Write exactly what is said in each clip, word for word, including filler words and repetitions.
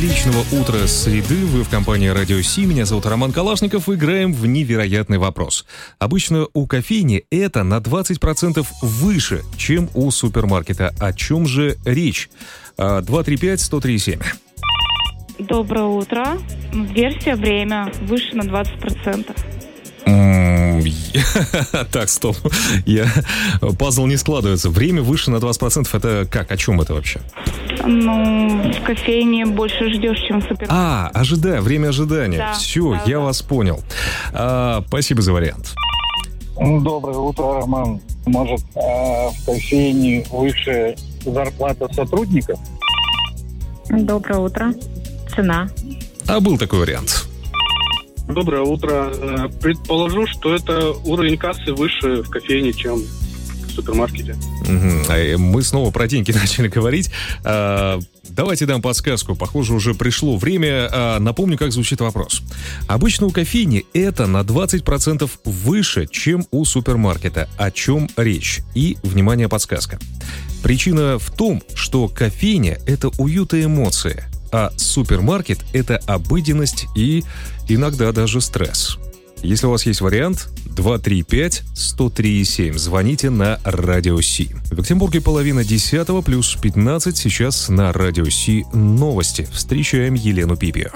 Отличного утра среды. Вы в компании Радио Си. Меня зовут Роман Калашников. Играем в невероятный вопрос. Обычно у кофейни это на двадцать процентов выше, чем у супермаркета. О чем же речь? два три пять сто три семь. Доброе утро. Версия «Время» выше на двадцать процентов. Так, стоп. Я... Пазл не складывается. Время выше на двадцать процентов. Это как? О чем это вообще? Ну, в кофейне больше ждешь, чем в супермаркете. А, ожидаю. Время ожидания. Да, Все, да, я да. вас понял. А, спасибо за вариант. Доброе утро, Роман. Может, в кофейне выше зарплата сотрудников? Доброе утро. Цена. А был такой вариант. Доброе утро. Предположу, что это уровень кассы выше в кофейне, чем в супермаркете. Угу. Мы снова про деньги начали говорить. А, давайте дам подсказку. Похоже, уже пришло время. А, напомню, как звучит вопрос. Обычно у кофейни это на двадцать процентов выше, чем у супермаркета. О чем речь? И, внимание, подсказка. Причина в том, что кофейня — это уют и эмоции, а супермаркет — это обыденность и иногда даже стресс. Если у вас есть вариант, два три пять сто три семь. Звоните на Радио Си. В Екатеринбурге половина десятого, плюс пятнадцать. Сейчас на Радио Си новости. Встречаем Елену Пипию.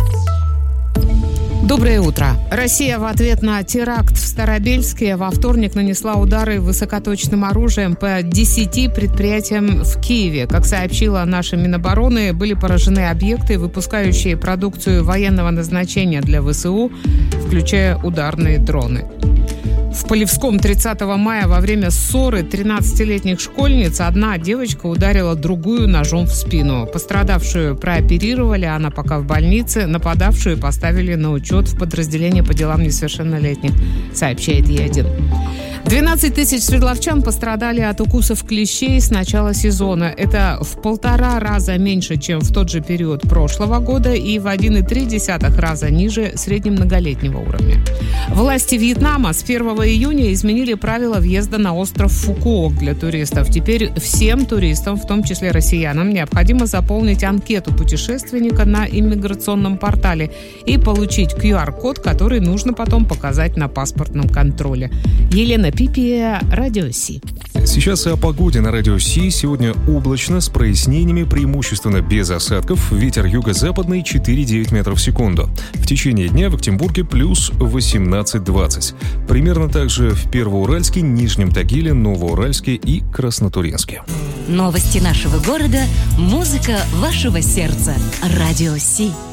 Доброе утро. Россия в ответ на теракт в Старобельске во вторник нанесла удары высокоточным оружием по десяти предприятиям в Киеве. Как сообщила наша Минобороны, были поражены объекты, выпускающие продукцию военного назначения для ВСУ, включая ударные дроны. В Полевском тридцатого мая во время ссоры тринадцатилетних школьниц одна девочка ударила другую ножом в спину. Пострадавшую прооперировали, она пока в больнице. Нападавшую поставили на учет в подразделение по делам несовершеннолетних, сообщает Е один. двенадцать тысяч свердловчан пострадали от укусов клещей с начала сезона. Это в полтора раза меньше, чем в тот же период прошлого года, и в один и три десятых раза ниже среднемноголетнего уровня. Власти Вьетнама с первого июня изменили правила въезда на остров Фукуок для туристов. Теперь всем туристам, в том числе россиянам, необходимо заполнить анкету путешественника на иммиграционном портале и получить ку ар-код, который нужно потом показать на паспортном контроле. Елена Пипия, Радио Си. Сейчас о погоде на Радио Си. Сегодня облачно, с прояснениями, преимущественно без осадков. Ветер юго-западный четыре-девять метров в секунду. В течение дня в Екатеринбурге плюс восемнадцать-двадцать. Примерно так же в Первоуральске, Нижнем Тагиле, Новоуральске и Краснотурьинске. Новости нашего города, музыка вашего сердца. Радио Си.